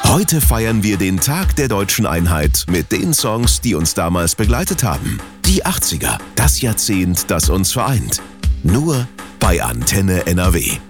Heute feiern wir den Tag der deutschen Einheit mit den Songs, die uns damals begleitet haben. Die 80er, das Jahrzehnt, das uns vereint. Nur bei Antenne NRW.